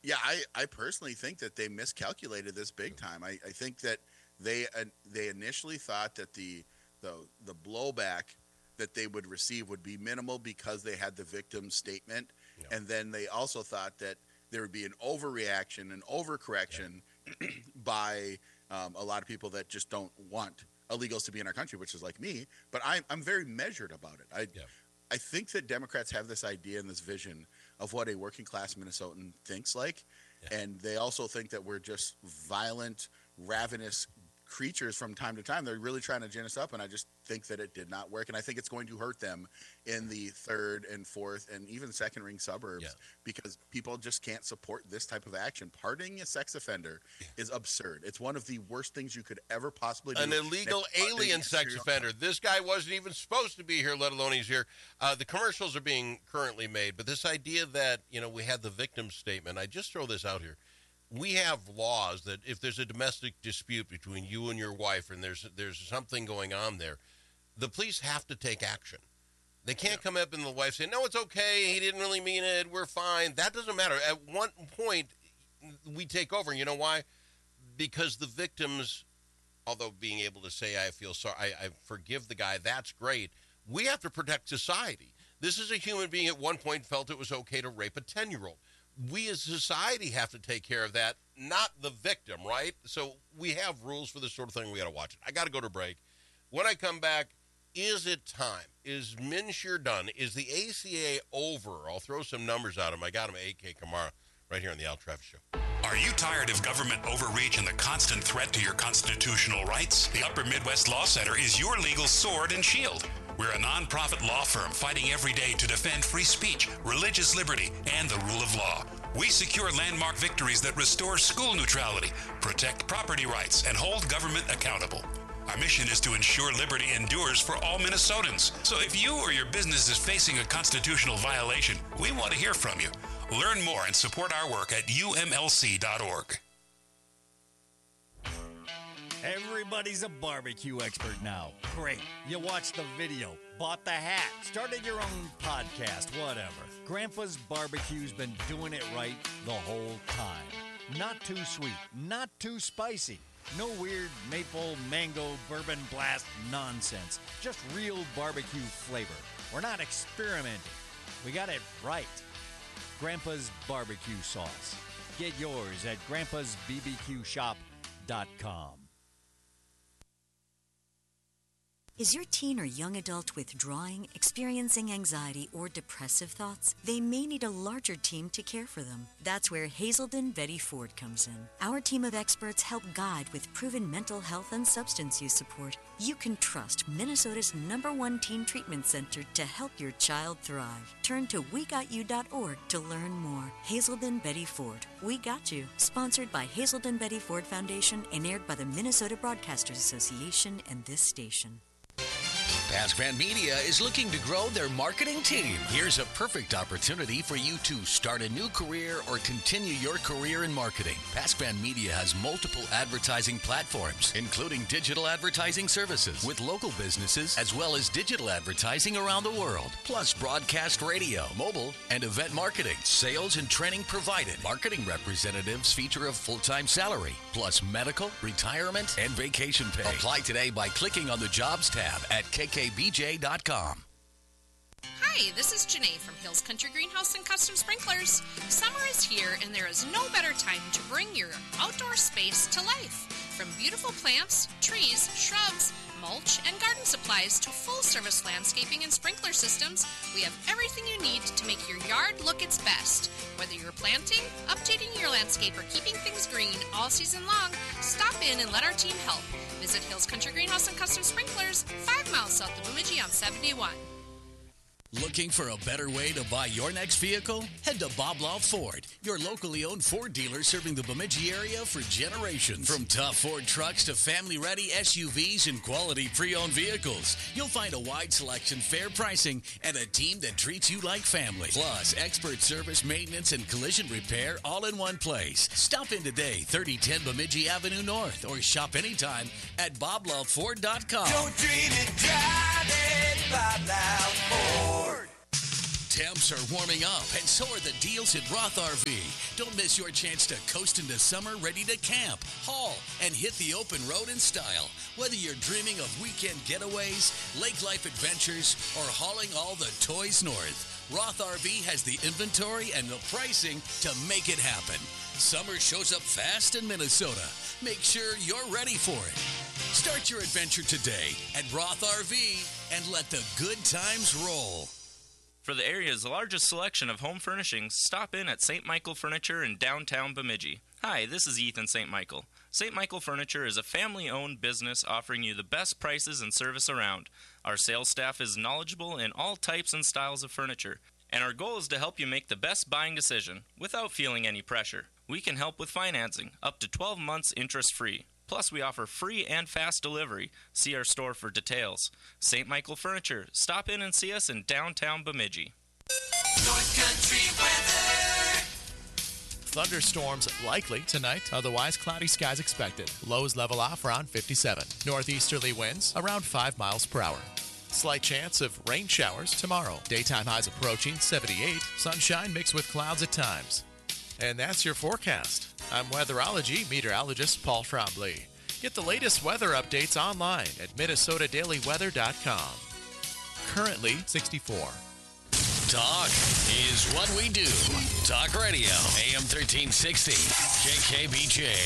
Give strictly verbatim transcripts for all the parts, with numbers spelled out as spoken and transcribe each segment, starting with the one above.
Yeah, I, I personally think that they miscalculated this big time. I, I think that they uh, they initially thought that the the the blowback that they would receive would be minimal because they had the victim statement, no. and then they also thought that there would be an overreaction, an overcorrection yeah. by um, a lot of people that just don't want illegals to be in our country, which is like me. But I'm I'm very measured about it. I yeah. I think that Democrats have this idea and this vision of what a working class Minnesotan thinks like, yeah. and they also think that we're just violent, ravenous creatures from time to time. They're really trying to gin us up, and I just think that it did not work, and I think it's going to hurt them in the third and fourth and even second ring suburbs yeah. because people just can't support this type of action. Pardoning a sex offender yeah. is absurd. It's one of the worst things you could ever possibly do. An illegal alien sex offender. This guy wasn't even supposed to be here, let alone he's here. Uh, the commercials are being currently made, but this idea that, you know, we had the victim statement, I just throw this out here. We have laws that if there's a domestic dispute between you and your wife and there's there's something going on there, the police have to take action. They can't yeah. come up and the wife say, no, it's okay, he didn't really mean it, we're fine. That doesn't matter. At one point, we take over. And you know why? Because the victims, although being able to say, I feel sorry, I, I forgive the guy, that's great. We have to protect society. This is a human being at one point felt it was okay to rape a ten-year-old. We as a society have to take care of that, not the victim, right? So we have rules for this sort of thing. We got to watch it. I got to go to break. When I come back, is it time? Is MNsure done? Is the A C A over? I'll throw some numbers at him. I got him at A K Kamara right here on the Al Travis Show. Are you tired of government overreach and the constant threat to your constitutional rights? The Upper Midwest Law Center is your legal sword and shield. We're a nonprofit law firm fighting every day to defend free speech, religious liberty, and the rule of law. We secure landmark victories that restore school neutrality, protect property rights, and hold government accountable. Our mission is to ensure liberty endures for all Minnesotans. So if you or your business is facing a constitutional violation, we want to hear from you. Learn more and support our work at U M L C dot org. Everybody's a barbecue expert now. Great. You watched the video, bought the hat, started your own podcast, whatever. Grandpa's Barbecue's been doing it right the whole time. Not too sweet, not too spicy. No weird maple, mango, bourbon blast nonsense. Just real barbecue flavor. We're not experimenting. We got it right. Grandpa's Barbecue Sauce. Get yours at grandpas b b q shop dot com. Is your teen or young adult withdrawing, experiencing anxiety, or depressive thoughts? They may need a larger team to care for them. That's where Hazelden Betty Ford comes in. Our team of experts help guide with proven mental health and substance use support. You can trust Minnesota's number one teen treatment center to help your child thrive. Turn to we got you dot org to learn more. Hazelden Betty Ford. We Got You. Sponsored by Hazelden Betty Ford Foundation and aired by the Minnesota Broadcasters Association and this station. Pasquan Media is looking to grow their marketing team. Here's a perfect opportunity for you to start a new career or continue your career in marketing. Pasquan Media has multiple advertising platforms, including digital advertising services with local businesses, as well as digital advertising around the world, plus broadcast radio, mobile, and event marketing. Sales and training provided. Marketing representatives feature a full-time salary, plus medical, retirement, and vacation pay. Apply today by clicking on the Jobs tab at K K B J dot com. Hi, this is Janae from Hills Country Greenhouse and Custom Sprinklers. Summer is here, and there is no better time to bring your outdoor space to life. From beautiful plants, trees, shrubs, mulch, and garden supplies to full-service landscaping and sprinkler systems, we have everything you need to make your yard look its best. Whether you're planting, updating your landscape, or keeping things green all season long, stop in and let our team help. Visit Hills Country Greenhouse and Custom Sprinklers, five miles south of Bemidji on seventy-one. Looking for a better way to buy your next vehicle? Head to Bob Law Ford, your locally owned Ford dealer serving the Bemidji area for generations. From tough Ford trucks to family-ready S U Vs and quality pre-owned vehicles, you'll find a wide selection, fair pricing, and a team that treats you like family. Plus, expert service, maintenance, and collision repair all in one place. Stop in today, thirty ten Bemidji Avenue North, or shop anytime at bob law ford dot com. Don't dream it, drive it, Bob Law Ford. Temps are warming up, and so are the deals at Roth R V. Don't miss your chance to coast into summer ready to camp, haul, and hit the open road in style. Whether you're dreaming of weekend getaways, lake life adventures, or hauling all the toys north, Roth R V has the inventory and the pricing to make it happen. Summer shows up fast in Minnesota. Make sure you're ready for it. Start your adventure today at Roth R V and let the good times roll. For the area's largest selection of home furnishings, stop in at Saint Michael Furniture in downtown Bemidji. Hi, this is Ethan Saint Michael. Saint Michael Furniture is a family-owned business offering you the best prices and service around. Our sales staff is knowledgeable in all types and styles of furniture, and our goal is to help you make the best buying decision without feeling any pressure. We can help with financing, up to twelve months interest-free. Plus, we offer free and fast delivery. See our store for details. Saint Michael Furniture. Stop in and see us in downtown Bemidji. North Country weather. Thunderstorms likely tonight, otherwise cloudy skies expected. Lows level off around fifty-seven. Northeasterly winds around five miles per hour. Slight chance of rain showers tomorrow. Daytime highs approaching seventy-eight. Sunshine mixed with clouds at times. And that's your forecast. I'm weatherology meteorologist Paul Trombley. Get the latest weather updates online at minnesota daily weather dot com. Currently sixty-four. Talk is what we do. Talk Radio, A M thirteen sixty, K K B J.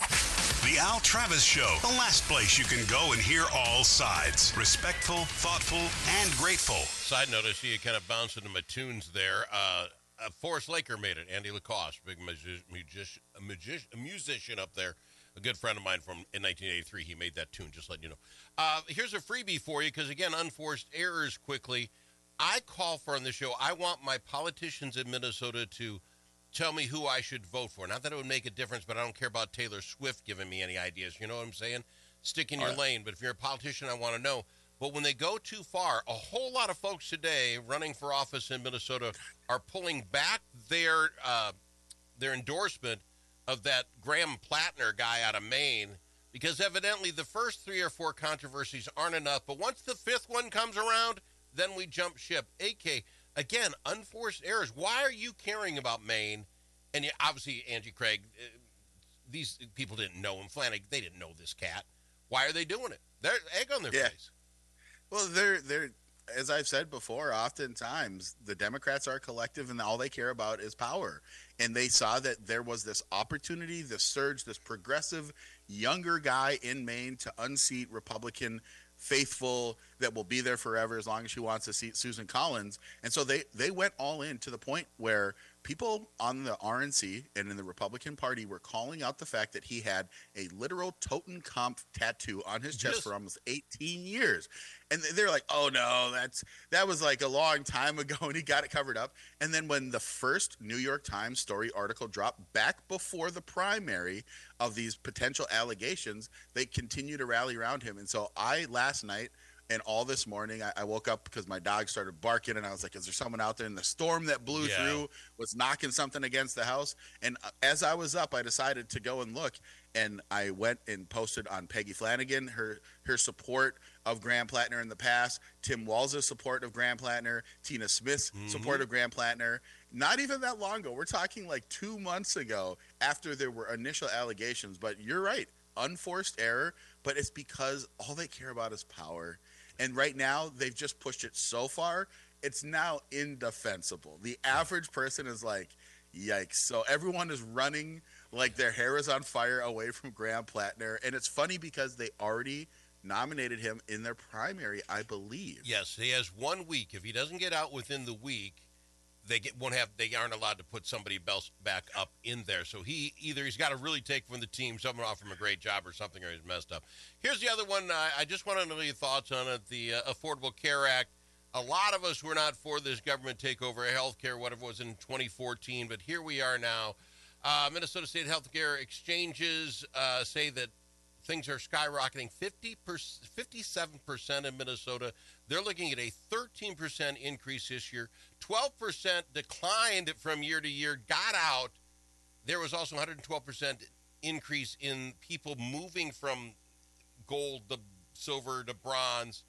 The Al Travis Show, the last place you can go and hear all sides. Respectful, thoughtful, and grateful. Side note, I see you kind of bounce into my tunes there. Uh, uh, Forrest Laker made it. Andy Lacoste, big magi- magi- a, magi- a musician up there. A good friend of mine from in nineteen eighty-three, he made that tune, just letting you know. Uh, here's a freebie for you, because, again, unforced errors quickly. I call for on the show, I want my politicians in Minnesota to tell me who I should vote for. Not that it would make a difference, but I don't care about Taylor Swift giving me any ideas. You know what I'm saying? Stick in your right. lane. But if you're a politician, I want to know. But when they go too far, a whole lot of folks today running for office in Minnesota are pulling back their uh, their endorsement of that Graham Plattner guy out of Maine, because evidently the first three or four controversies aren't enough. But once the fifth one comes around, then we jump ship. A K, again, unforced errors. Why are you caring about Maine? And you, obviously, Angie Craig, uh, these people didn't know him. Flanagan, they didn't know this cat. Why are they doing it? They're egg on their Yeah. face. Well, they're they're as I've said before, oftentimes the Democrats are a collective and all they care about is power. And they saw that there was this opportunity, this surge, this progressive younger guy in Maine to unseat Republican faithful that will be there forever as long as she wants to seat Susan Collins. And so they, they went all in to the point where people on the R N C and in the Republican Party were calling out the fact that he had a literal Totenkopf tattoo on his chest Yes. for almost eighteen years. And they're like, oh, no, that's that was like a long time ago, and he got it covered up. And then when the first New York Times story article dropped back before the primary of these potential allegations, they continue to rally around him. And so I, last night, and all this morning, I, I woke up because my dog started barking, and I was like, is there someone out there? And the storm that blew Yeah. through was knocking something against the house. And uh, as I was up, I decided to go and look, and I went and posted on Peggy Flanagan, her her support of Graham Plattner in the past, Tim Walz's support of Graham Plattner, Tina Smith's Mm-hmm. support of Graham Plattner. Not even that long ago. We're talking like two months ago after there were initial allegations. But you're right, unforced error, but it's because all they care about is power. And right now, they've just pushed it so far, it's now indefensible. The average person is like, yikes. So everyone is running like their hair is on fire away from Graham Plattner. And it's funny because they already nominated him in their primary, I believe. Yes, he has one week. If he doesn't get out within the week, they get won't have they aren't allowed to put somebody else back up in there. So he either he's got to really take from the team, someone offer him a great job or something, or he's messed up. Here's the other one. Uh, I just want to know your thoughts on it. The uh, Affordable Care Act. A lot of us were not for this government takeover of health care, whatever it was in twenty fourteen, but here we are now. Uh, Minnesota State Healthcare Exchanges uh, say that things are skyrocketing, fifty percent, fifty-seven percent in Minnesota. They're looking at a thirteen percent increase this year. twelve percent declined from year to year, got out. There was also one hundred twelve percent increase in people moving from gold to silver to bronze.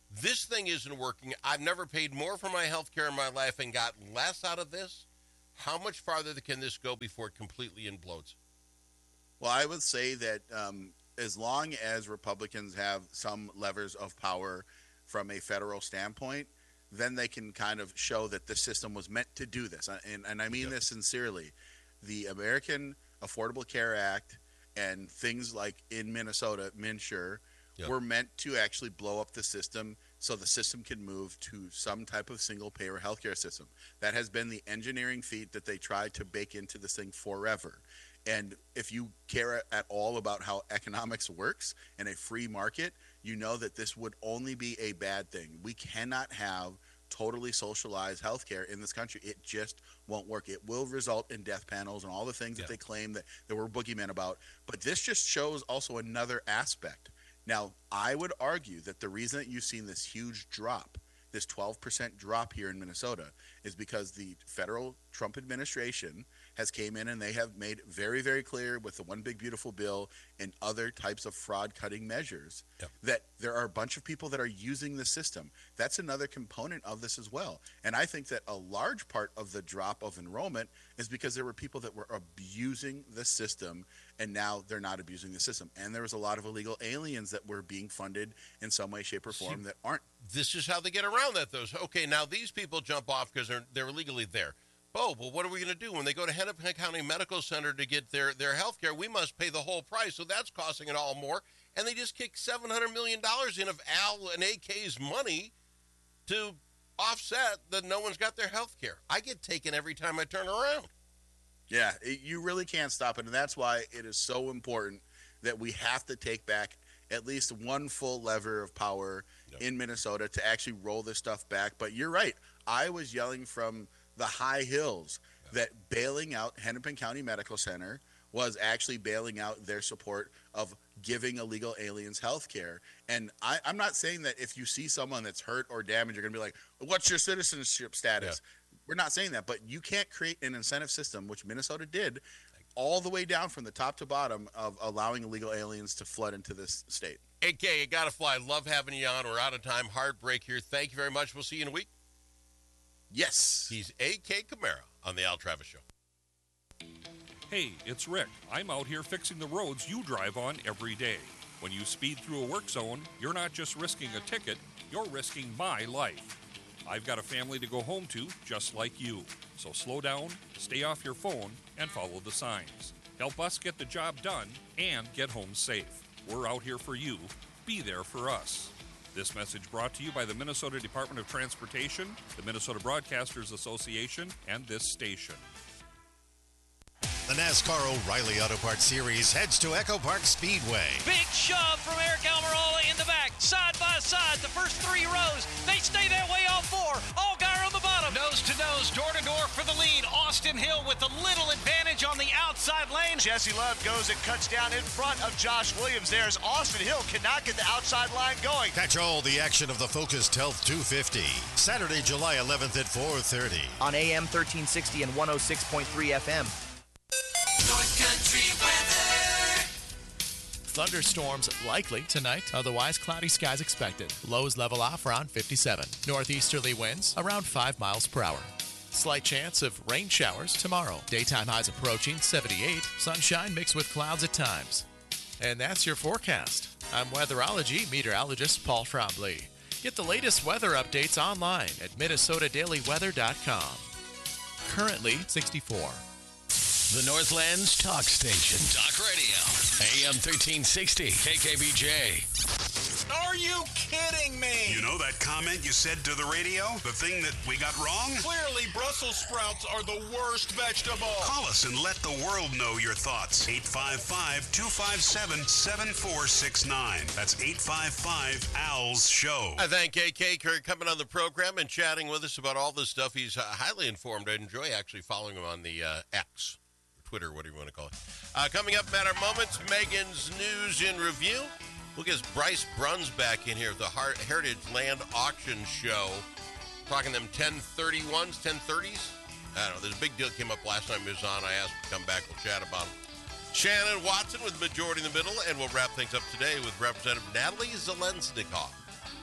this thing isn't working. I've never paid more for my health care in my life and got less out of this. How much farther can this go before it completely implodes? Well, I would say that um, as long as Republicans have some levers of power from a federal standpoint, then they can kind of show that the system was meant to do this. And, and I mean yep. this sincerely. The American Affordable Care Act and things like in Minnesota, MNsure, yep. were meant to actually blow up the system so the system can move to some type of single-payer healthcare system. That has been the engineering feat that they tried to bake into this thing forever. And if you care at all about how economics works in a free market, you know that this would only be a bad thing. We cannot have totally socialized healthcare in this country. It just won't work. It will result in death panels and all the things yeah. that they claim that there were boogeymen about. But this just shows also another aspect. Now, I would argue that the reason that you've seen this huge drop, this twelve percent drop here in Minnesota, is because the federal Trump administration has came in and they have made very, very clear with the One Big Beautiful Bill and other types of fraud-cutting measures yep. that there are a bunch of people that are using the system. That's another component of this as well. And I think that a large part of the drop of enrollment is because there were people that were abusing the system, and now they're not abusing the system. And there was a lot of illegal aliens that were being funded in some way, shape, or form See, that aren't. This is how they get around that, though. Okay, now these people jump off because they're, they're illegally there. Oh, well, what are we going to do? When they go to Hennepin County Medical Center to get their, their health care, we must pay the whole price, so that's costing it all more. And they just kick seven hundred million dollars in of Al and A K's money to offset that no one's got their health care. I get taken every time I turn around. Yeah, it, you really can't stop it, and that's why it is so important that we have to take back at least one full lever of power yep. in Minnesota to actually roll this stuff back. But you're right. I was yelling from the high hills that bailing out Hennepin County Medical Center was actually bailing out their support of giving illegal aliens health care. And I, I'm not saying that if you see someone that's hurt or damaged, you're going to be like, what's your citizenship status? Yeah. We're not saying that, but you can't create an incentive system, which Minnesota did, all the way down from the top to bottom of allowing illegal aliens to flood into this state. A K, you got to fly. Love having you on. We're out of time. Heartbreak here. Thank you very much. We'll see you in a week. Yes. He's A K Camara on the Al Travis Show. Hey, it's Rick. I'm out here fixing the roads you drive on every day. When you speed through a work zone, you're not just risking a ticket, you're risking my life. I've got a family to go home to, just like you. So slow down, stay off your phone, and follow the signs. Help us get the job done and get home safe. We're out here for you. Be there for us. This message brought to you by the Minnesota Department of Transportation, the Minnesota Broadcasters Association, and this station. The NASCAR O'Reilly Auto Parts Series heads to Echo Park Speedway. Big shove from Eric Almirola in the back, side by side, the first three rows. They stay that way all four. Allgaier on the bottom. Nose to nose, door to door for the lead. Austin Hill with a little advantage on the outside lane. Jesse Love goes and cuts down in front of Josh Williams. There's Austin Hill cannot get the outside line going. Catch all the action of the Focused Health two fifty. Saturday, July eleventh at four thirty. On A M thirteen sixty and one oh six point three F M. North Country weather. Thunderstorms likely tonight, otherwise cloudy skies expected. Lows level off around fifty-seven. Northeasterly winds around five miles per hour. Slight chance of rain showers tomorrow. Daytime highs approaching seventy-eight. Sunshine mixed with clouds at times. And that's your forecast. I'm weatherology meteorologist Paul Trombley. Get the latest weather updates online at minnesota daily weather dot com. Currently sixty-four. The Northland's talk station. Talk radio. A M thirteen sixty. K K B J. Are you kidding me? You know that comment you said to the radio? The thing that we got wrong? Clearly, Brussels sprouts are the worst vegetable. Call us and let the world know your thoughts. eight five five, two five seven, seven four six nine. That's eight five five, A L's show. I thank A K for coming on the program and chatting with us about all this stuff. He's uh, highly informed. I enjoy actually following him on the uh, X. Twitter, what do you want to call it? Uh, coming up in matter of moments, Megan's News in Review. We'll get Bryce Bruns back in here at the Heritage Land Auction Show. Talking them ten thirty-ones, ten thirties. I don't know. There's a big deal came up last time he was on. I asked him to come back. We'll chat about it. Shannon Watson with Majority in the Middle. And we'll wrap things up today with Representative Natalie Zelensnikoff.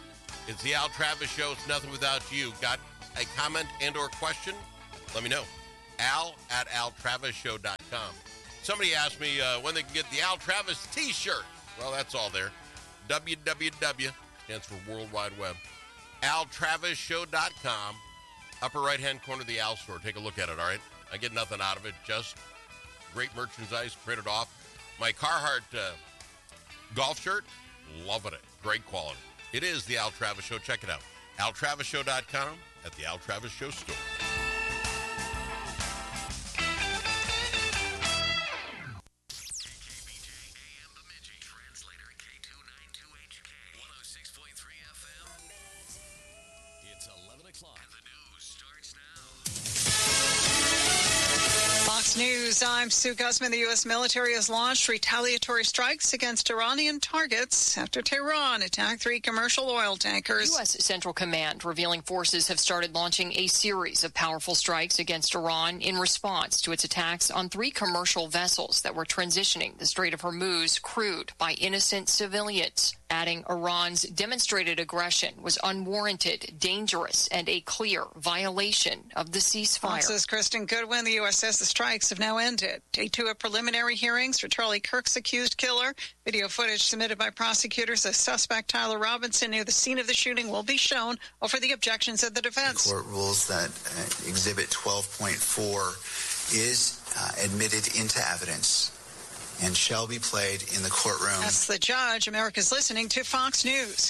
It's the Al Travis Show. It's nothing without you. Got a comment and or question? Let me know. Al at al travis show dot com. Somebody asked me uh, when they can get the Al Travis t-shirt. Well, that's all there. w w w stands for World Wide Web. al travis show dot com. Upper right-hand corner of the Al store. Take a look at it, all right? I get nothing out of it. Just great merchandise printed off. My Carhartt uh, golf shirt, loving it. Great quality. It is the Al Travis Show. Check it out. al travis show dot com at the Al Travis Show store. News. I'm Sue Guzman. The U S military has launched retaliatory strikes against Iranian targets after Tehran attacked three commercial oil tankers. U S Central Command revealing forces have started launching a series of powerful strikes against Iran in response to its attacks on three commercial vessels that were transitioning the Strait of Hormuz crewed by innocent civilians, adding Iran's demonstrated aggression was unwarranted, dangerous, and a clear violation of the ceasefire. Fox's Kristen Goodwin. The U S says the strikes have now ended. Day two of preliminary hearings for Charlie Kirk's accused killer. Video footage submitted by prosecutors as suspect Tyler Robinson near the scene of the shooting will be shown over the objections of the defense. The court rules that uh, Exhibit twelve point four is uh, admitted into evidence and shall be played in the courtroom. That's the judge. America's listening to Fox News.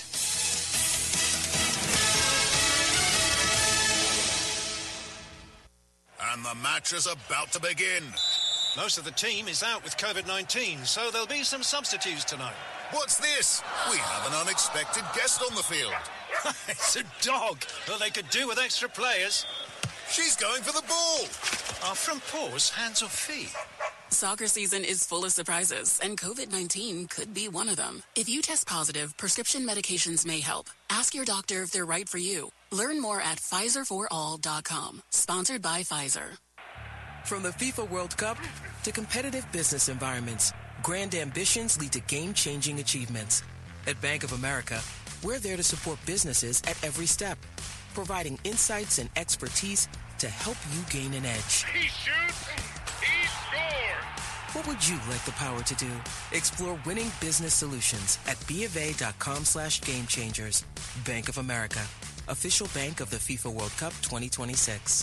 And the match is about to begin. Most of the team is out with COVID nineteen, so there'll be some substitutes tonight. What's this? We have an unexpected guest on the field. It's a dog. Well, they could do with extra players. She's going for the ball. Are front paws hands or feet? Soccer season is full of surprises, and COVID nineteen could be one of them. If you test positive, prescription medications may help. Ask your doctor if they're right for you. Learn more at Pfizer for all dot com. Sponsored by Pfizer. From the FIFA World Cup to competitive business environments, grand ambitions lead to game-changing achievements. At Bank of America, we're there to support businesses at every step, providing insights and expertise to help you gain an edge. He shoots, he scores! What would you like the power to do? Explore winning business solutions at bofa.com slash game changers. Bank of America, official bank of the FIFA World Cup twenty twenty-six.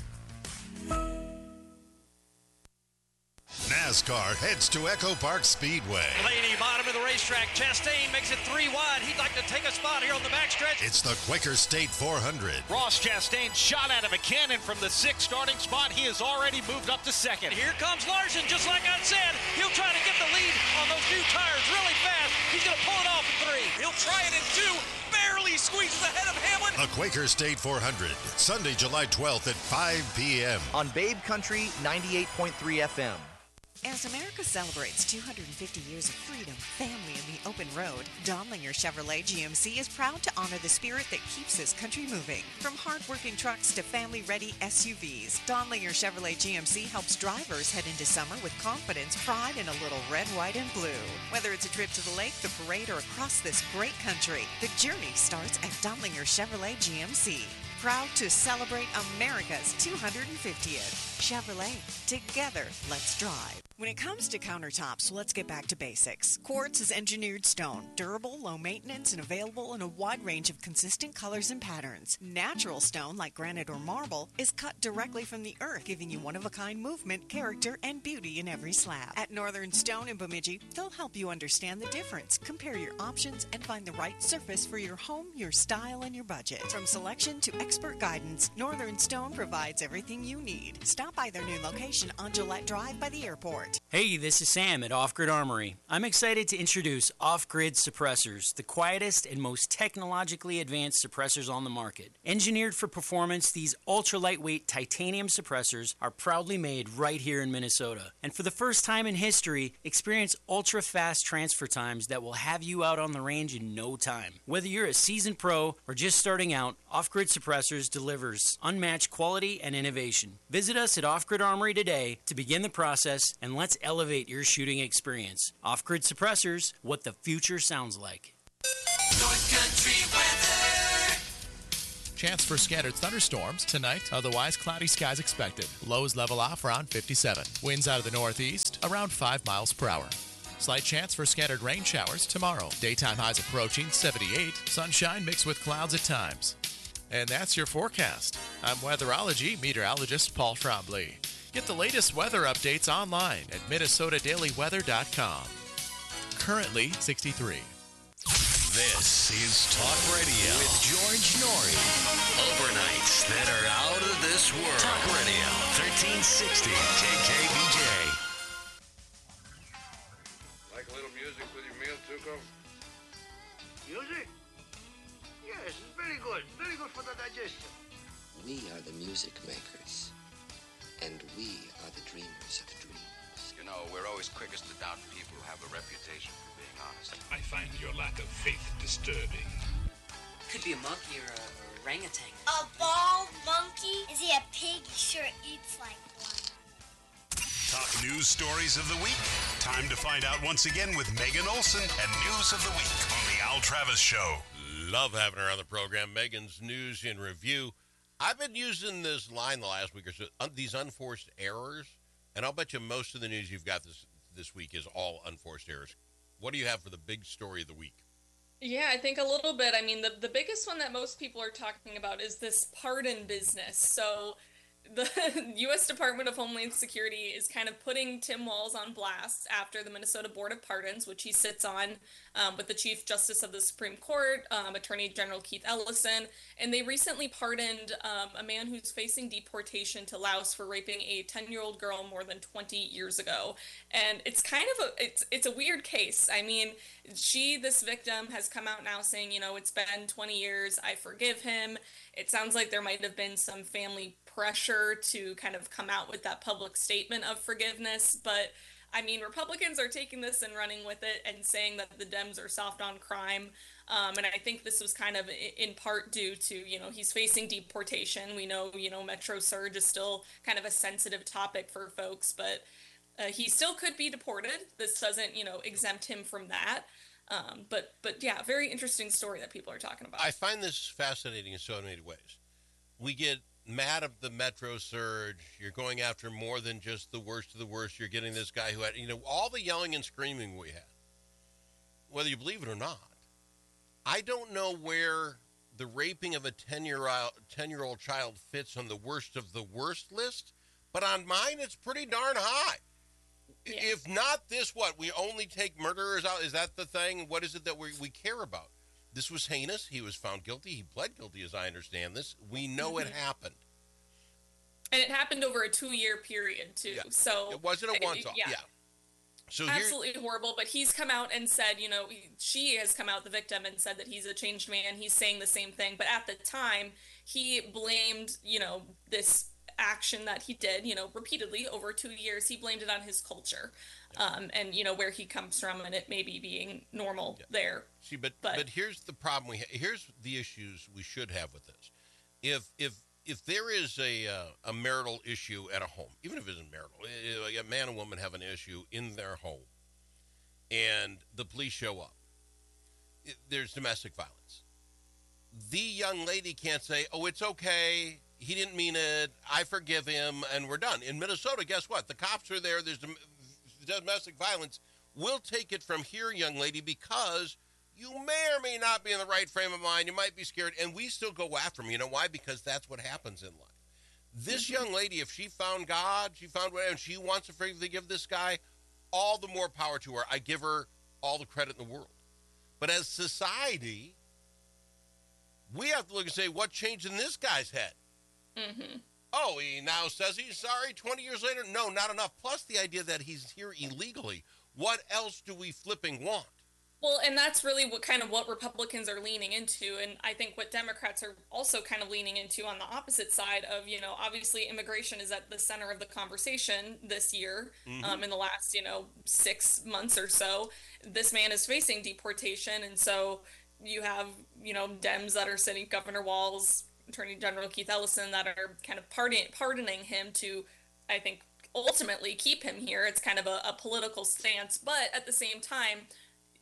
NASCAR heads to Echo Park Speedway. Blaney, bottom of the racetrack. Chastain makes it three wide. He'd like to take a spot here on the backstretch. It's the Quaker State four hundred. Ross Chastain shot out of a cannon from the sixth starting spot. He has already moved up to second. Here comes Larson, just like I said. He'll try to get the lead on those new tires really fast. He's going to pull it off in three. He'll try it in two. Barely squeezes ahead of Hamlin. The Quaker State four hundred, Sunday, July twelfth at five p.m. on Babe Country ninety-eight point three F M. As America celebrates two hundred fifty years of freedom, family, and the open road, Donlinger Chevrolet G M C is proud to honor the spirit that keeps this country moving. From hard-working trucks to family-ready S U Vs, Donlinger Chevrolet G M C helps drivers head into summer with confidence, pride, and a little red, white, and blue. Whether it's a trip to the lake, the parade, or across this great country, the journey starts at Donlinger Chevrolet G M C. Proud to celebrate America's two hundred fiftieth. Chevrolet, together, let's drive. When it comes to countertops, let's get back to basics. Quartz is engineered stone, durable, low maintenance, and available in a wide range of consistent colors and patterns. Natural stone, like granite or marble, is cut directly from the earth, giving you one-of-a-kind movement, character, and beauty in every slab. At Northern Stone in Bemidji, they'll help you understand the difference, compare your options, and find the right surface for your home, your style, and your budget. From selection to expert guidance, Northern Stone provides everything you need. Stop by their new location on Gillette Drive by the airport. Hey, this is Sam at Off Grid Armory. I'm excited to introduce Off Grid Suppressors, the quietest and most technologically advanced suppressors on the market. Engineered for performance, these ultra-lightweight titanium suppressors are proudly made right here in Minnesota. And for the first time in history, experience ultra-fast transfer times that will have you out on the range in no time. Whether you're a seasoned pro or just starting out, Off Grid Suppressors delivers unmatched quality and innovation. Visit us at Off Grid Armory today to begin the process, and let's elevate your shooting experience. Off Grid Suppressors, what the future sounds like. North Country weather. chance for scattered thunderstorms tonight, otherwise cloudy skies expected. Lows level off around fifty-seven. Winds out of the northeast around five miles per hour. Slight chance for scattered rain showers tomorrow. Daytime highs approaching seventy-eight. Sunshine mixed with clouds at times. And that's your forecast. I'm weatherology meteorologist Paul Trombley. Get the latest weather updates online at Minnesota Daily Weather dot com. Currently sixty-three. This is Talk Radio with George Norrie. Overnights that are out of this world. Talk Radio, thirteen sixty K K B J. Like a little music with your meal, Tuco? Music? Yes, it's very good. Very good for the digestion. We are the music makers, and we are the dreamers of dreams. You know, we're always quickest to doubt people who have a reputation for being honest. I find your lack of faith disturbing. Could be a monkey or a or orangutan. A bald monkey? Is he a pig? He sure eats like one. Top news stories of the week. Time to find out once again with Megan Olson and News of the Week on the Al Travis Show. Love having her on the program. Megan's News in Review. I've been using this line the last week or so, un- these unforced errors, and I'll bet you most of the news you've got this this week is all unforced errors. What do you have for the big story of the week? Yeah, I think a little bit. I mean, the, the biggest one that most people are talking about is this pardon business. So the U S Department of Homeland Security is kind of putting Tim Walz on blast after the Minnesota Board of Pardons, which he sits on um, with the Chief Justice of the Supreme Court, um, Attorney General Keith Ellison, and they recently pardoned um, a man who's facing deportation to Laos for raping a ten-year-old girl more than twenty years ago. And it's kind of a it's it's a weird case. I mean, she, this victim, has come out now saying, you know, it's been twenty years, I forgive him. It sounds like there might have been some family pressure to kind of come out with that public statement of forgiveness. But, I mean, Republicans are taking this and running with it and saying that the Dems are soft on crime. Um, and I think this was kind of in part due to, you know, he's facing deportation. We know, you know, Metro Surge is still kind of a sensitive topic for folks, but uh, he still could be deported. This doesn't, you know, exempt him from that. Um, but, but yeah, very interesting story that people are talking about. I find this fascinating in so many ways. We get mad at the Metro Surge. You're going after more than just the worst of the worst. You're getting this guy who had, you know, all the yelling and screaming we had, whether you believe it or not. I don't know where the raping of a ten-year-old child fits on the worst of the worst list, but on mine, it's pretty darn high. Yeah. If not this, what? We only take murderers out? Is that the thing? What is it that we, we care about? This was heinous. He was found guilty. He pled guilty, as I understand this. We know mm-hmm. it happened. And it happened over a two-year period, too. Yeah. So it wasn't a once-off. Yeah. yeah. So absolutely horrible. But he's come out and said, you know, she has come out, the victim, and said that he's a changed man. He's saying the same thing. But at the time, he blamed, you know, this action that he did, you know, repeatedly over two years. He blamed it on his culture. Um, and, you know, where he comes from and it maybe being normal yeah. there. See, but, but but here's the problem. we ha- Here's the issues we should have with this. If if if there is a uh, a marital issue at a home, even if it isn't marital, like a man and woman have an issue in their home, and the police show up, it, there's domestic violence. The young lady can't say, oh, it's okay, he didn't mean it, I forgive him, and we're done. In Minnesota, guess what? The cops are there, there's dom- domestic violence. We'll take it from here, young lady, because you may or may not be in the right frame of mind. You might be scared, and we still go after them. You know why? Because that's what happens in life. This young lady, if she found God, she found whatever, and she wants to forgive this guy, all the more power to her. I give her all the credit in the world. But as society, we have to look and say, what changed in this guy's head? Mm-hmm. Oh, he now says he's sorry twenty years later? No, not enough. Plus the idea that he's here illegally. What else do we flipping want? Well, and that's really what kind of what Republicans are leaning into. And I think what Democrats are also kind of leaning into on the opposite side of, you know, obviously immigration is at the center of the conversation this year. Mm-hmm. Um, in the last, you know, six months or so, this man is facing deportation. And so you have, you know, Dems that are sitting, Governor Walz, Attorney General Keith Ellison, that are kind of pardon, pardoning him to, I think, ultimately keep him here. It's kind of a, a political stance. But at the same time,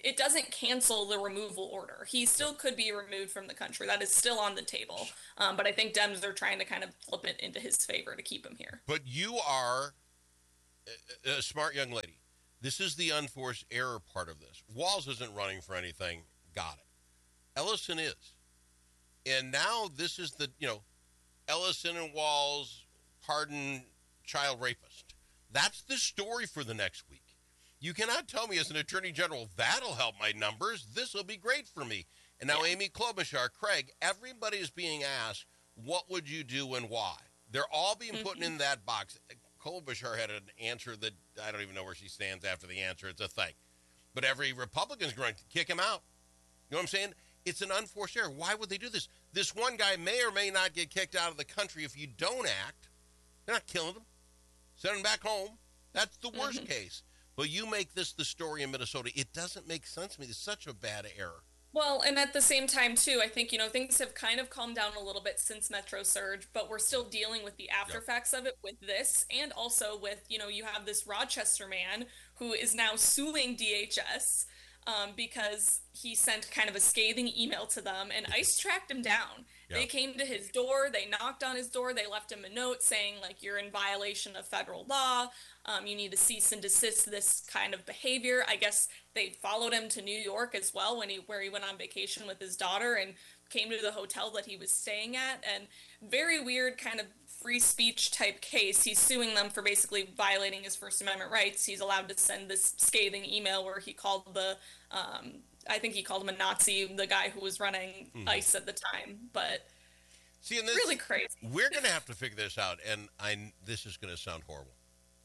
it doesn't cancel the removal order. He still could be removed from the country. That is still on the table. Um, but I think Dems are trying to kind of flip it into his favor to keep him here. But you are a, a smart young lady. This is the unforced error part of this. Walz isn't running for anything. Got it. Ellison is. And now this is the, you know, Ellison and Walz pardon child rapist. That's the story for the next week. You cannot tell me as an attorney general, that'll help my numbers. This will be great for me. And now yeah. Amy Klobuchar, Craig, everybody is being asked, what would you do and why? They're all being put mm-hmm. in that box. Klobuchar had an answer that I don't even know where she stands after the answer. It's a thing. But every Republican's going to kick him out. You know what I'm saying? It's an unforced error. Why would they do this? This one guy may or may not get kicked out of the country if you don't act. They're not killing him. Send him back home. That's the worst mm-hmm. case. But you make this the story in Minnesota. It doesn't make sense to me. It's such a bad error. Well, and at the same time, too, I think, you know, things have kind of calmed down a little bit since Metro Surge, but we're still dealing with the after effects of it with this, and also with, you know, you have this Rochester man who is now suing D H S um, because he sent kind of a scathing email to them, and ICE tracked him down. Yeah. They came to his door, they knocked on his door, they left him a note saying, like, you're in violation of federal law, um, you need to cease and desist this kind of behavior. I guess they followed him to New York as well, when he where he went on vacation with his daughter and came to the hotel that he was staying at, and very weird kind of free speech type case. He's suing them for basically violating his First Amendment rights. He's allowed to send this scathing email where he called the, um, I think he called him a Nazi, the guy who was running mm-hmm. ICE at the time, but See, and this, really crazy. We're going to have to figure this out, and I this is going to sound horrible.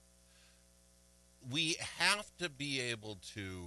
We have to be able to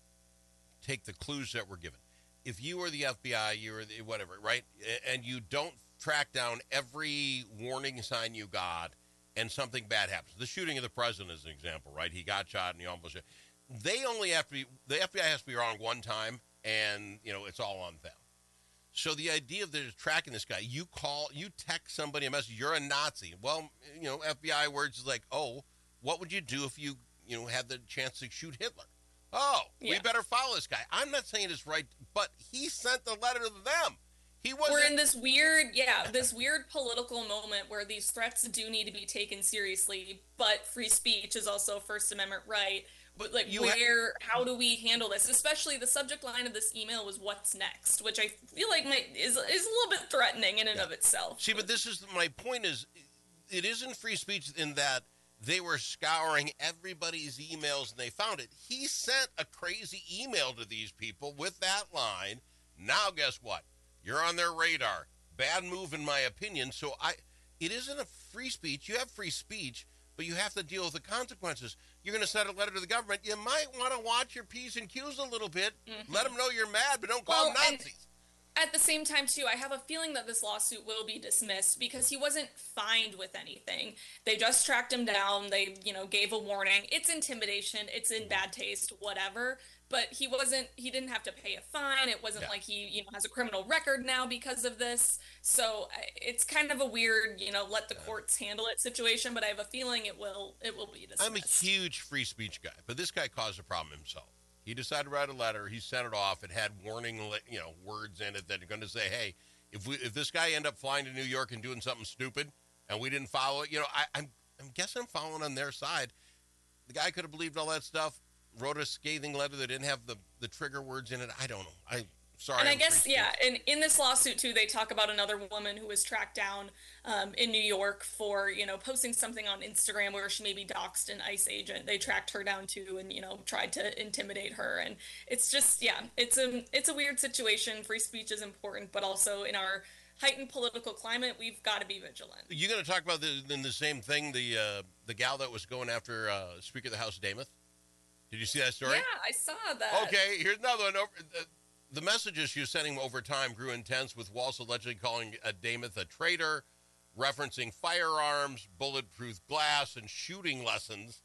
take the clues that we're given. If you are the F B I, you're the whatever, right? And you don't track down every warning sign you got and something bad happens. The shooting of the president is an example, right? He got shot and he almost... They only have to be... The F B I has to be wrong one time, and, you know, it's all on them. So the idea of they're tracking this guy, you call, you text somebody a message, you're a Nazi. Well, you know, F B I words like, oh, what would you do if you, you know, had the chance to shoot Hitler? Oh, yeah. We better follow this guy. I'm not saying it's right, but he sent the letter to them. He wasn't. We're in this weird, yeah, this weird political moment where these threats do need to be taken seriously, but free speech is also a First Amendment right. But like, you where, ha- how do we handle this? Especially the subject line of this email was "What's next," which I feel like might, is is a little bit threatening in and yeah. of itself. See, but this is my point: is it isn't free speech in that they were scouring everybody's emails and they found it. He sent a crazy email to these people with that line. Now, guess what? You're on their radar. Bad move, in my opinion. So I, it isn't a free speech. You have free speech, but you have to deal with the consequences. You're going to send a letter to the government. You might want to watch your P's and Q's a little bit. Mm-hmm. Let them know you're mad, but don't call well, them Nazis. At the same time, too, I have a feeling that this lawsuit will be dismissed because he wasn't fined with anything. They just tracked him down. They, you know, gave a warning. It's intimidation. It's in bad taste, whatever. But he wasn't, he didn't have to pay a fine. It wasn't yeah. like he, you know, has a criminal record now because of this. So it's kind of a weird, you know, let the courts handle it situation. But I have a feeling it will, it will be dismissed. I'm a huge free speech guy, but this guy caused a problem himself. He decided to write a letter. He sent it off. It had warning, you know, words in it that are going to say, hey, if we, if this guy end up flying to New York and doing something stupid and we didn't follow it, you know, I, I'm, I'm guessing I'm following on their side. The guy could have believed all that stuff, wrote a scathing letter that didn't have the, the trigger words in it. I don't know. I sorry. And I I'm guess, yeah, and in this lawsuit, too, they talk about another woman who was tracked down um, in New York for, you know, posting something on Instagram where she maybe doxed an ICE agent. They tracked her down, too, and, you know, tried to intimidate her. And it's just, yeah, it's a, it's a weird situation. Free speech is important, but also in our heightened political climate, we've got to be vigilant. You're going to talk about the, the same thing, the uh, the gal that was going after uh, Speaker of the House, Dameth? Did you see that story? Yeah, I saw that. Okay, here's another one. Over, the, the messages she was sending over time grew intense, with Walz allegedly calling uh, Dameth a traitor, referencing firearms, bulletproof glass, and shooting lessons.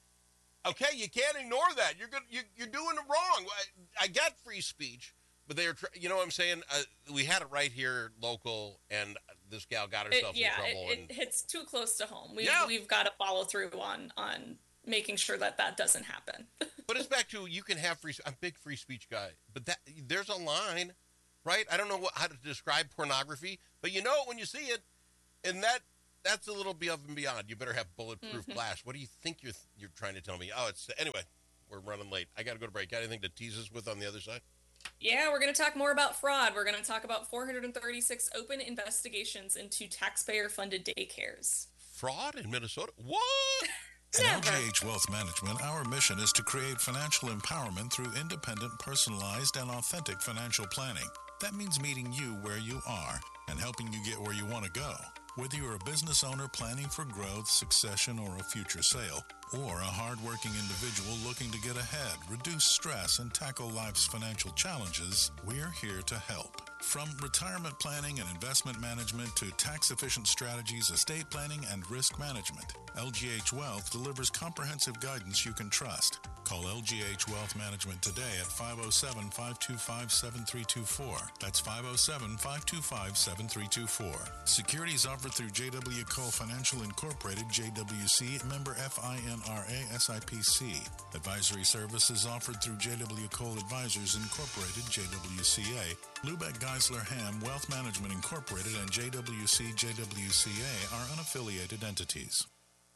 Okay, you can't ignore that. You're good. You, you're doing it wrong. I, I get free speech, but they're, you know what I'm saying? Uh, we had it right here, local, and this gal got herself it, yeah, in trouble. Yeah, it, and, it hits too close to home. We've, yeah. we've got to follow through on on. making sure that that doesn't happen. But it's back to, you can have free, I'm a big free speech guy, but that there's a line, right? I don't know what, how to describe pornography, but you know it when you see it, and that that's a little above and beyond. You better have bulletproof Mm-hmm. glass. What do you think you're you're trying to tell me? Oh, it's, anyway, we're running late. I got to go to break. Got anything to tease us with on the other side? Yeah, we're going to talk more about fraud. We're going to talk about four hundred thirty-six open investigations into taxpayer-funded daycares. Fraud in Minnesota? What? At L G H Wealth Management, our mission is to create financial empowerment through independent, personalized, and authentic financial planning. That means meeting you where you are and helping you get where you want to go. Whether you're a business owner planning for growth, succession, or a future sale, or a hardworking individual looking to get ahead, reduce stress, and tackle life's financial challenges, we're here to help. From retirement planning and investment management to tax-efficient strategies, estate planning, and risk management, L G H Wealth delivers comprehensive guidance you can trust. Call L G H Wealth Management today at five oh seven, five two five, seven three two four. That's five oh seven, five two five, seven three two four. Securities offered through J W. Cole Financial Incorporated, J W C, member F I N R A, S I P C. Advisory services offered through J W. Cole Advisors Incorporated, J W C A. Lubeck Geisler Ham Wealth Management Incorporated and J W C, J W C A are unaffiliated entities.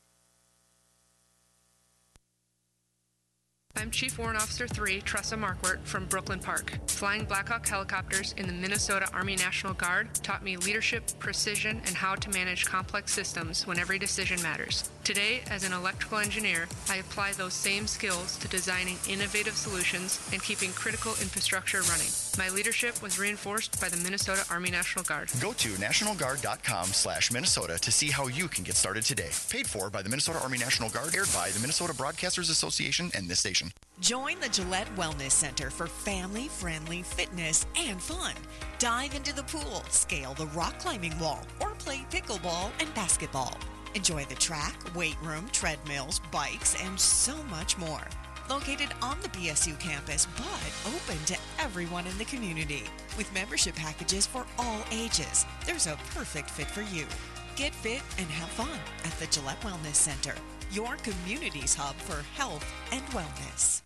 I'm Chief Warrant Officer three, Tressa Markwart from Brooklyn Park. Flying Blackhawk helicopters in the Minnesota Army National Guard taught me leadership, precision, and how to manage complex systems when every decision matters. Today, as an electrical engineer, I apply those same skills to designing innovative solutions and keeping critical infrastructure running. My leadership was reinforced by the Minnesota Army National Guard. Go to national guard dot com slash Minnesota to see how you can get started today. Paid for by the Minnesota Army National Guard, aired by the Minnesota Broadcasters Association and this station. Join the Gillette Wellness Center for family-friendly fitness and fun. Dive into the pool, scale the rock climbing wall, or play pickleball and basketball. Enjoy the track, weight room, treadmills, bikes, and so much more. Located on the B S U campus, but open to everyone in the community. With membership packages for all ages, there's a perfect fit for you. Get fit and have fun at the Gillette Wellness Center, your community's hub for health and wellness.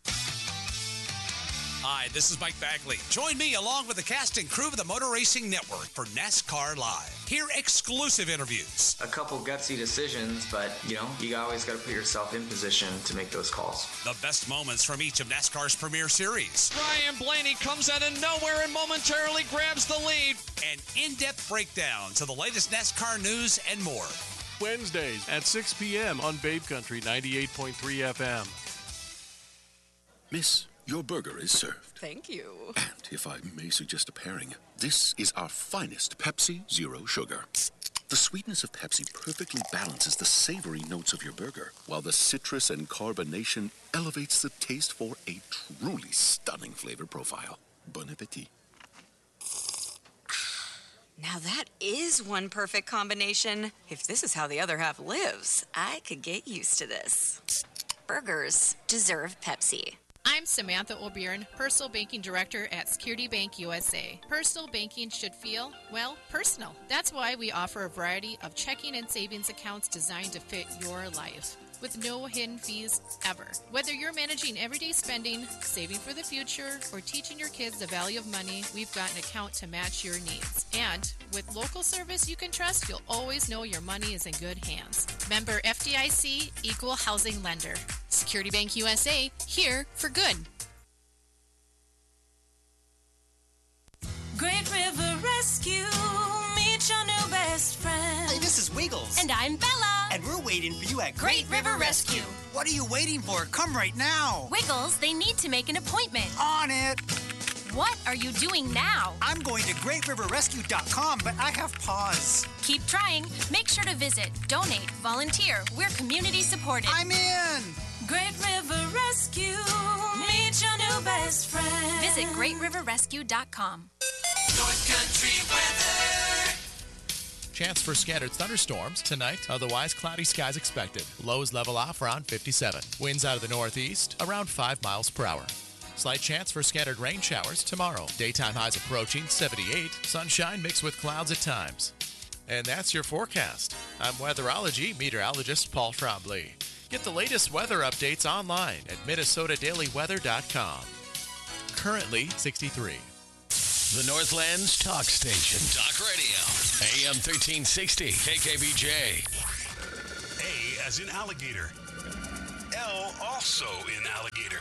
Hi, this is Mike Bagley. Join me along with the cast and crew of the Motor Racing Network for NASCAR Live. Hear exclusive interviews. A couple gutsy decisions, but, you know, you always got to put yourself in position to make those calls. The best moments from each of NASCAR's premier series. Ryan Blaney comes out of nowhere and momentarily grabs the lead. And in-depth breakdowns of the latest NASCAR news and more. Wednesdays at six p.m. on Babe Country ninety-eight point three F M. Miss, your burger is served. Thank you. And if I may suggest a pairing, this is our finest Pepsi Zero Sugar. The sweetness of Pepsi perfectly balances the savory notes of your burger, while the citrus and carbonation elevates the taste for a truly stunning flavor profile. Bon appetit. Now that is one perfect combination. If this is how the other half lives, I could get used to this. Burgers deserve Pepsi. I'm Samantha O'Byrne, Personal Banking Director at Security Bank U S A. Personal banking should feel, well, personal. That's why we offer a variety of checking and savings accounts designed to fit your life, with no hidden fees ever. Whether you're managing everyday spending, saving for the future, or teaching your kids the value of money, we've got an account to match your needs. And with local service you can trust, you'll always know your money is in good hands. Member F D I C, Equal Housing Lender. Security Bank U S A, here for good. Great River Rescue, meet your new best friend. Hey, this is Wiggles. And I'm Bella. And we're waiting for you at Great River Rescue. What are you waiting for? Come right now. Wiggles, they need to make an appointment. On it. What are you doing now? I'm going to great river rescue dot com, but I have pause. Keep trying. Make sure to visit, donate, volunteer. We're community supported. I'm in. Great River Rescue, meet your new best friend. Visit great river rescue dot com. North Country weather. Chance for scattered thunderstorms tonight. Otherwise, cloudy skies expected. Lows level off around fifty-seven. Winds out of the northeast around five miles per hour. Slight chance for scattered rain showers tomorrow. Daytime highs approaching seventy-eight. Sunshine mixed with clouds at times. And that's your forecast. I'm weatherology meteorologist Paul Trombley. Get the latest weather updates online at minnesota daily weather dot com. Currently sixty-three. The Northland's talk station. Talk radio. A M thirteen sixty. K K B J. A as in alligator. L also in alligator.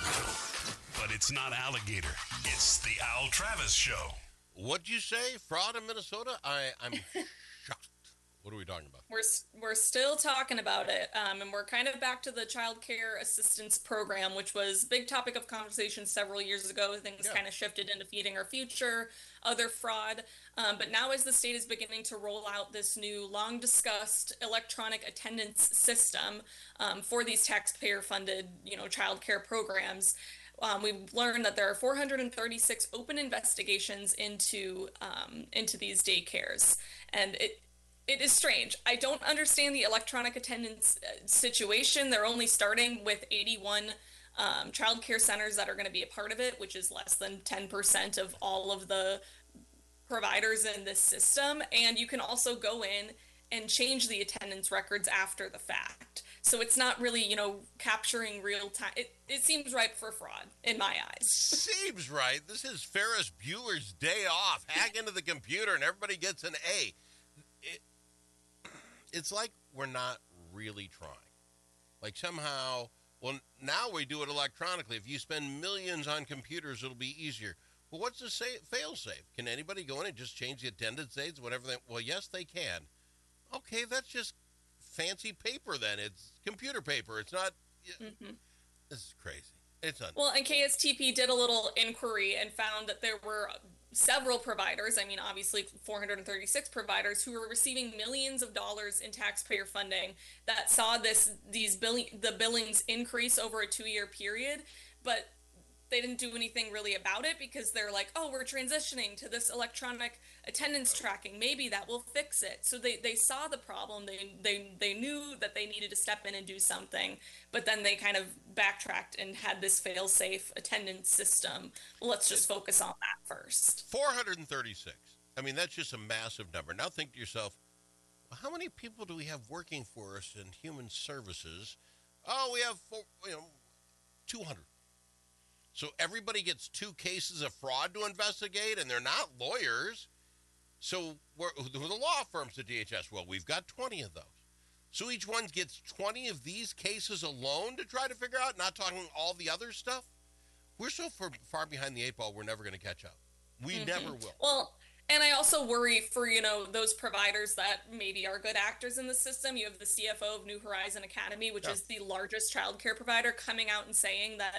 But it's not alligator. It's the Al Travis Show. What'd you say? Fraud in Minnesota? I, I'm shocked. What are we talking about? We're we're still talking about it, um, and we're kind of back to the Child Care Assistance Program, which was a big topic of conversation several years ago. Things yeah. kind of shifted into Feeding Our Future, other fraud. Um, but now as the state is beginning to roll out this new long-discussed electronic attendance system um, for these taxpayer-funded, you know, child care programs, Um, we've learned that there are four hundred thirty-six open investigations into um, into these daycares, and it it is strange. I don't understand the electronic attendance situation. They're only starting with eighty-one um, child care centers that are going to be a part of it, which is less than ten percent of all of the providers in this system. And you can also go in and change the attendance records after the fact. So it's not really, you know, capturing real time. It, it seems ripe for fraud in my eyes. Seems right. This is Ferris Bueller's Day Off. Hack into the computer and everybody gets an A. It, it's like we're not really trying. Like somehow, well, now we do it electronically. If you spend millions on computers, it'll be easier. Well, what's the say, fail-safe? Can anybody go in and just change the attendance aids, whatever they, well, yes, they can. Okay, that's just fancy paper then. It's computer paper. It's not, mm-hmm. This is crazy. It's un- Well, and K S T P did a little inquiry and found that there were several providers, I mean, obviously four hundred thirty-six providers, who were receiving millions of dollars in taxpayer funding that saw this these billing, the billings increase over a two-year period, but they didn't do anything really about it because they're like, oh, we're transitioning to this electronic attendance tracking. Maybe that will fix it. So they, they saw the problem. They, they, they knew that they needed to step in and do something, but then they kind of backtracked and had this fail-safe attendance system. Well, let's just focus on that first. four hundred thirty-six. I mean, that's just a massive number. Now think to yourself, well, how many people do we have working for us in human services? Oh, we have, four, you know, two hundred. So everybody gets two cases of fraud to investigate, and they're not lawyers. So we're, who are the law firms at D H S? Well, we've got twenty of those. So each one gets twenty of these cases alone to try to figure out, not talking all the other stuff. We're so far, far behind the eight ball, we're never going to catch up. We mm-hmm. never will. Well, and I also worry for, you know, those providers that maybe are good actors in the system. You have the C F O of New Horizon Academy, which yeah. is the largest child care provider, coming out and saying that,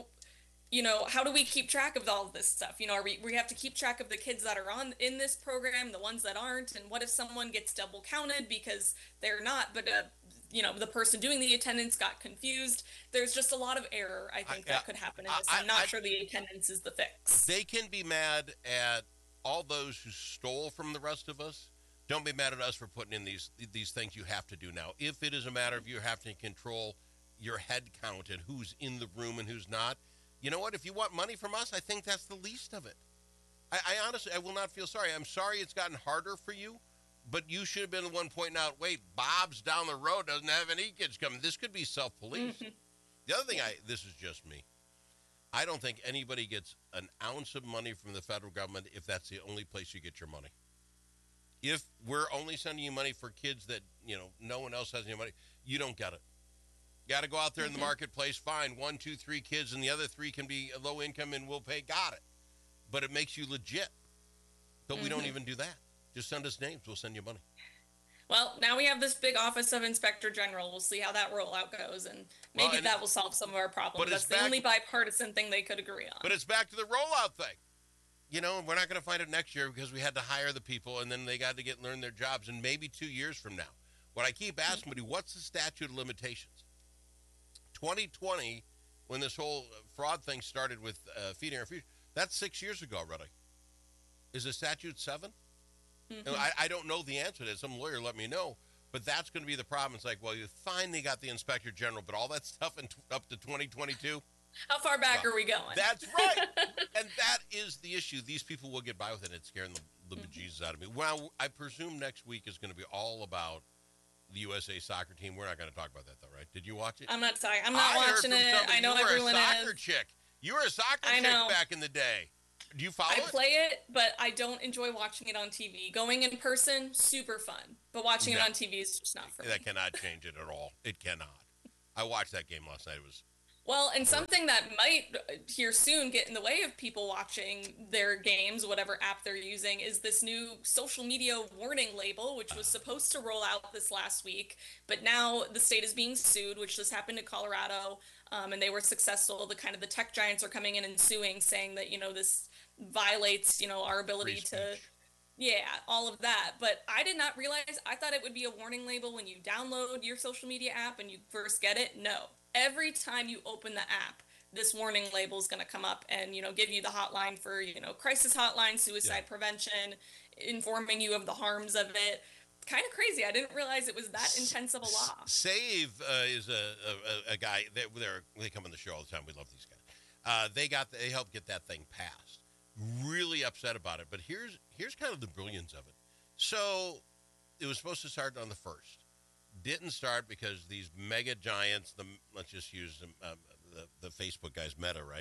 you know, how do we keep track of all of this stuff? You know, are we, we have to keep track of the kids that are on in this program, the ones that aren't, and what if someone gets double counted because they're not, but, uh, you know, the person doing the attendance got confused? There's just a lot of error, I think, I, that I, could happen in this. I, I'm not I, sure the attendance is the fix. They can be mad at all those who stole from the rest of us. Don't be mad at us for putting in these these things you have to do now. If it is a matter of you having to control your head count and who's in the room and who's not, you know what? If you want money from us, I think that's the least of it. I, I honestly, I will not feel sorry. I'm sorry it's gotten harder for you, but you should have been the one pointing out, wait, Bob's down the road doesn't have any kids coming. This could be self-police. Mm-hmm. The other thing, I this is just me. I don't think anybody gets an ounce of money from the federal government if that's the only place you get your money. If we're only sending you money for kids that, you know, no one else has any money, you don't get it. Got to go out there in the marketplace, find one, two, three kids, and the other three can be low income and we'll pay. Got it. But it makes you legit. But mm-hmm. we don't even do that. Just send us names. We'll send you money. Well, now we have this big Office of Inspector General. We'll see how that rollout goes, and maybe well, and that will solve some of our problems. That's the back, only bipartisan thing they could agree on. But it's back to the rollout thing. You know, we're not going to find it next year because we had to hire the people, and then they got to get learn their jobs, and maybe two years from now. What I keep asking mm-hmm. what's the statute of limitations? twenty twenty, when this whole fraud thing started with uh, Feeding Our Future, that's six years ago already. Is the statute seven? Mm-hmm. I, I don't know the answer to that. Some lawyer let me know, but that's going to be the problem. It's like, well, you finally got the Inspector General, but all that stuff in t- up to twenty twenty-two? How far back well, are we going? That's right. And that is the issue. These people will get by with it. It's scaring the, the mm-hmm. bejesus out of me. Well, I presume next week is going to be all about the U S A soccer team. We're not going to talk about that, though, right? Did you watch it? I'm not sorry. I'm not I watching heard from it. somebody I know you were everyone a soccer is. chick. You were a soccer I chick know. back in the day. Do you follow I it? play it, but I don't enjoy watching it on T V. Going in person, super fun. But watching No. it on T V is just not for me. That cannot change it at all. It cannot. I watched that game last night. It was Well, and something that might uh, here soon get in the way of people watching their games, whatever app they're using, is this new social media warning label, which was supposed to roll out this last week. But now the state is being sued, which just happened in Colorado, um, and they were successful. The kind of the tech giants are coming in and suing, saying that, you know, this violates, you know, our ability to... Yeah, all of that. But I did not realize, I thought it would be a warning label when you download your social media app and you first get it. No. Every time you open the app, this warning label is going to come up and, you know, give you the hotline for, you know, crisis hotline, suicide yeah. prevention, informing you of the harms of it. Kind of crazy. I didn't realize it was that intense of a law. Save uh, is a, a, a guy, they, they're, they come on the show all the time. We love these guys. Uh, they got, they helped get that thing passed. Really upset about it, but here's here's kind of the brilliance of it. So it was supposed to start on the first. Didn't start because these mega giants, the let's just use um, the, the Facebook guys, Meta, right?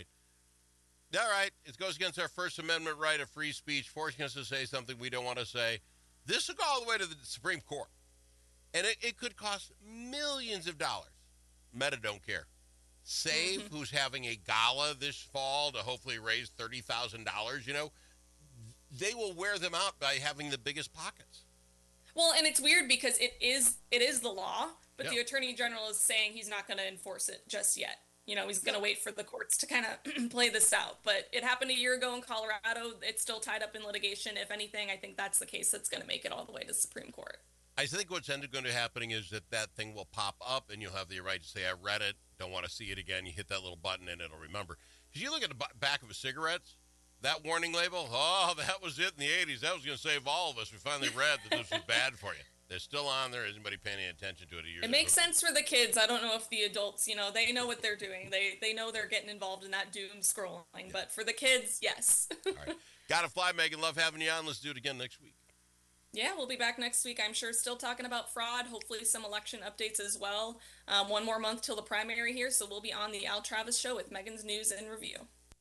All right, it goes against our First Amendment right of free speech, forcing us to say something we don't want to say. This will go all the way to the Supreme Court, and it, it could cost millions of dollars. Meta don't care. Save, mm-hmm. who's having a gala this fall to hopefully raise thirty thousand dollars, you know, they will wear them out by having the biggest pockets. Well, and it's weird because it is it is the law, but yeah. the Attorney General is saying he's not going to enforce it just yet. You know, he's going to wait for the courts to kind of play this out. But it happened a year ago in Colorado. It's still tied up in litigation. If anything, I think that's the case that's going to make it all the way to the Supreme Court. I think what's ended going to happening is that that thing will pop up and you'll have the right to say, I read it, don't want to see it again. You hit that little button and it'll remember. Because you look at the b- back of a cigarettes, that warning label, oh, that was it in the eighties. That was going to save all of us. We finally read that this was bad for you. They're still on there. Isn't anybody paying any attention to it a year It makes ago? sense for the kids. I don't know if the adults, you know, they know what they're doing. They they know they're getting involved in that doom scrolling. Yeah. But for the kids, yes. All right. Gotta fly, Megan. Love having you on. Let's do it again next week. Yeah, we'll be back next week. I'm sure still talking about fraud, hopefully some election updates as well. Um, one more month till the primary here, so we'll be on the Al Travis Show with Megan's News and Review.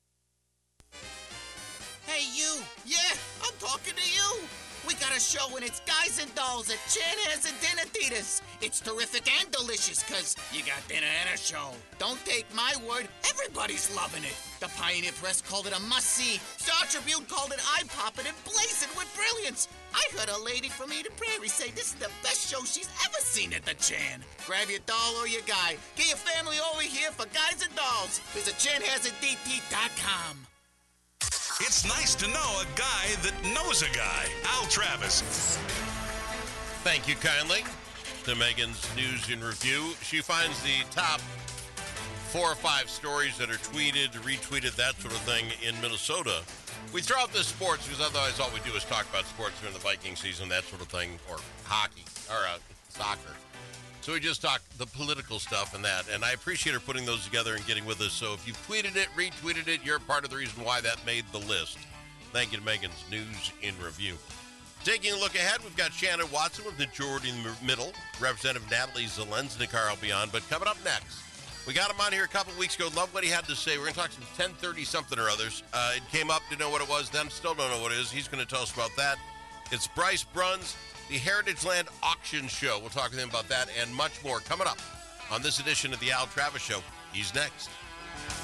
Hey, you. Yeah, I'm talking to you. We got a show and it's Guys and Dolls at Chanhassen and Dinner Theaters. It's terrific and delicious because you got dinner and a show. Don't take my word, everybody's loving it. The Pioneer Press called it a must-see. Star Tribune called it eye-popping and blazing with brilliance. I heard a lady from Eden Prairie say this is the best show she's ever seen at the Chan. Grab your doll or your guy. Get your family over here for Guys and Dolls. Visit Chanhassen D T dot com. It's nice to know a guy that knows a guy. Al Travis. Thank you kindly to Megan's News and Review. She finds the top four or five stories that are tweeted, retweeted, that sort of thing in Minnesota. We throw out the sports because otherwise all we do is talk about sports during the Viking season, that sort of thing, or hockey, or uh, soccer. So we just talk the political stuff and that, and I appreciate her putting those together and getting with us. So if you tweeted it, retweeted it, you're part of the reason why that made the list. Thank you to Megan's News in Review. Taking a look ahead, we've got Shannon Watson with Majority in the Middle. Representative Natalie Zelensnikar will be on, but coming up next, we got him on here a couple of weeks ago. Love what he had to say. We're going to talk some ten thirty something or others. Uh, it came up, didn't know what it was then, still don't know what it is. He's going to tell us about that. It's Bryce Bruns, the Heritage Land Auction Show. We'll talk with him about that and much more coming up on this edition of the Al Travis Show. He's next.